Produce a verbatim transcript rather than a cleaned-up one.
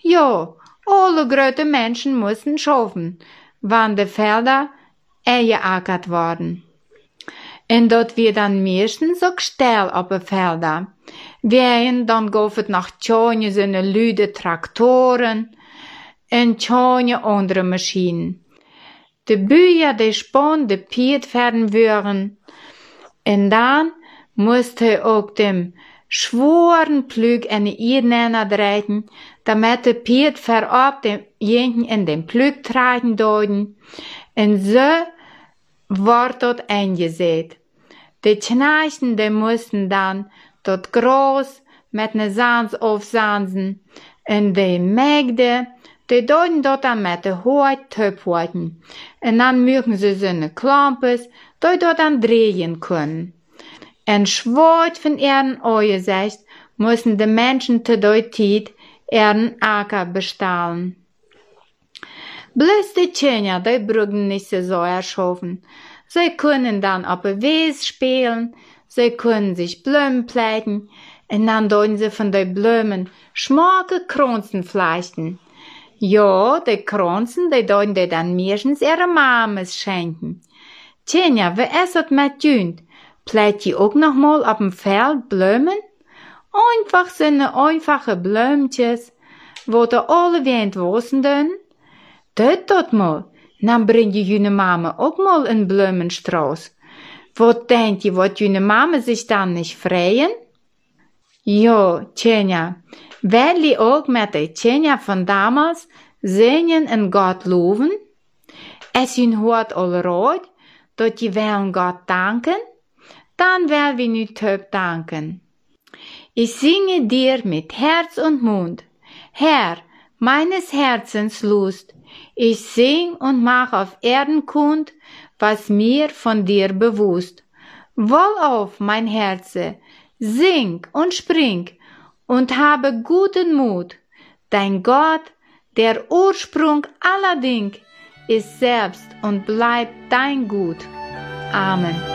Ja, alle große Menschen mussten schaffen, wann de Felder eingeackert worden. En dat wir dann meestens ook stil op de velden. Weien, dan gaf het nog tjonge zo'n luide traktoren en tjonge andere machinen. De buien, die span de piet werden würden. En dan moest hij ook dem schworen plug en de iedereen draaien, damit de piet verop dem jengen in den plug draaien doden. En zo wordt dat eingezet. De Knechten, die mussten dann dat Gras met ne Saans aufsansen. En de Mägde, die deuten dat dann met de Hout töpfworten. En dan mögen sie seine Klampes, die dat dann drehen können. En schwart von ihren Augensicht mussten de Menschen te der Zeit ihren Acker bestahlen. Bloß die Kinder, die brücken nicht so erschaffen. Sie können dann auf der Wies spielen, sie können sich Blumen pflegen, und dann deuten sie von den Blumen schmacke Kranzen flechten. Ja, die Kranzen, die deuten die dann meistens ihre Mames schenken. Tja, wie ist das mit Jünd? Pflegt die auch noch mal auf dem Feld Blumen? Einfach so eine einfache Blümtjes, wo die alle Wind wassen dün? Tut dat mal. Dan bring je june Mama ook mal een Blumenstrauß. Wat denkt je, wat june Mama sich dann nicht freuen? Ja, Tjenja, will die auch mit der Tjenja von damals singen und Gott loben? Es jün hört all rot, dat je wollen Gott danken? Dann will wir nu töp danken. Ich singe dir mit Herz und Mund, Herr, meines Herzens Lust. Ich sing und mach auf Erden kund, was mir von dir bewusst. Wohlauf, mein Herze, sing und spring und habe guten Mut. Dein Gott, der Ursprung aller Ding, ist selbst und bleibt dein Gut. Amen.